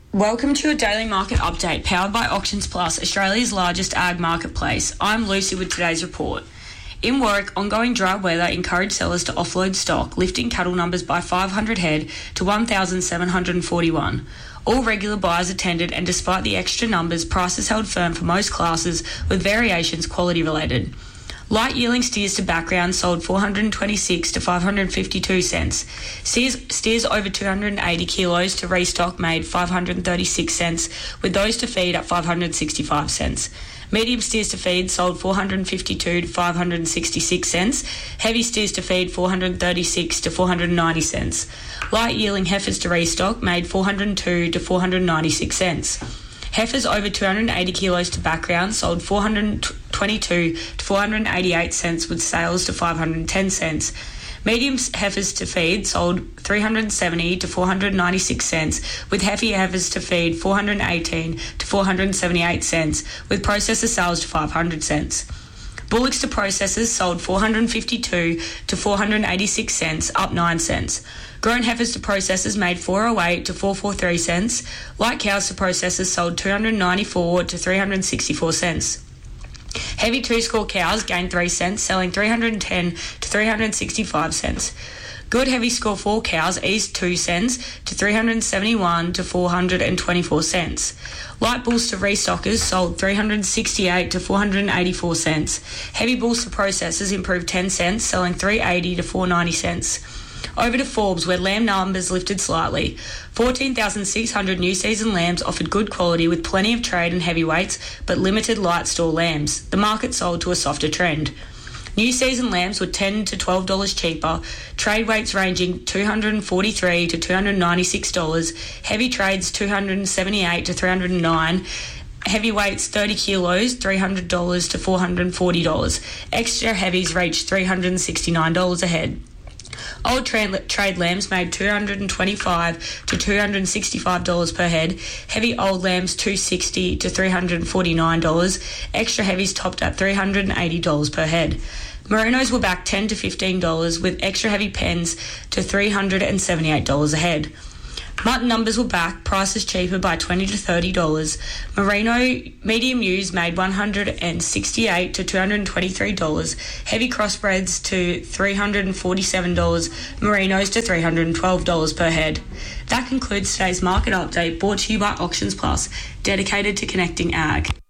Welcome to your daily market update powered by Auctions Plus, Australia's largest ag marketplace. I'm Lucy with today's report. In Warwick, ongoing dry weather encouraged sellers to offload stock, lifting cattle numbers by 500 head to 1,741. All regular buyers attended, and despite the extra numbers, prices held firm for most classes, with variations quality related. Light yielding steers to background sold 426 to 552 cents. Steers over 280 kilos to restock made 536 cents, with those to feed at 565 cents. Medium steers to feed sold 452 to 566 cents. Heavy steers to feed 436 to 490 cents. Light yielding heifers to restock made 402 to 496 cents. Heifers over 280 kilos to background sold 422 to 488 cents, with sales to 510 cents. Medium heifers to feed sold 370 to 496 cents, with heavy heifers to feed 418 to 478 cents, with processor sales to 500 cents. Bullocks to processors sold 452 to 486 cents, up 9 cents. Grown heifers to processors made 408 to 443 cents. Light cows to processors sold 294 to 364 cents. Heavy two-score cows gained 3 cents, selling 310 to 365 cents. Good heavy score 4 cows eased 2 cents to 371 to 424 cents. Light bulls to restockers sold 368 to 484 cents. Heavy bulls to processors improved 10 cents, selling 380 to 490 cents. Over to Forbes, where lamb numbers lifted slightly. 14,600 new season lambs offered good quality with plenty of trade and heavyweights, but limited light store lambs. The market sold to a softer trend. New season lambs were $10 to $12 cheaper, trade weights ranging $243 to $296, heavy trades $278 to $309, heavyweights 30 kilos $300 to $440. Extra heavies reached $369 a head. Old trade lambs made $225 to $265 per head. Heavy old lambs $260 to $349. Extra heavies topped at $380 per head. Merinos were back $10 to $15, with extra heavy pens to $378 a head. Mutton numbers were back, prices cheaper by $20 to $30. Merino medium ewes made $168 to $223. Heavy crossbreds to $347. Merinos to $312 per head. That concludes today's market update, brought to you by Auctions Plus, dedicated to connecting ag.